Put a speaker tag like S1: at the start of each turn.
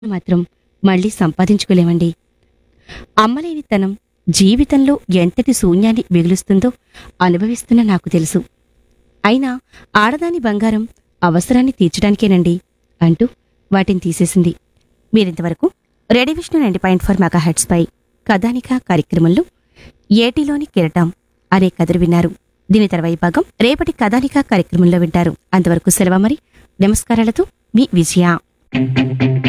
S1: మాత్రం మళ్ళీ సంపాదించుకోలేమండి. అమ్మలేనితనం జీవితంలో ఎంతటి శూన్యాన్ని మిగులుస్తుందో అనుభవిస్తున్న నాకు తెలుసు. అయినా ఆడదాని బంగారం అవసరాన్ని తీర్చడానికేనండి అంటూ వాటిని తీసేసింది. మీరింతవరకు రేడియో విష్ణు 90.4 మెగాహెర్ట్జ్ పై కథానిక కార్యక్రమంలో ఏటిలోని కిరటం అనే కథను విన్నారు. దీని తర్వాయి భాగం రేపటి కథానిక కార్యక్రమంలో వింటారు. అంతవరకు సెలవు మరి. నమస్కారాలతో మీ విజయ.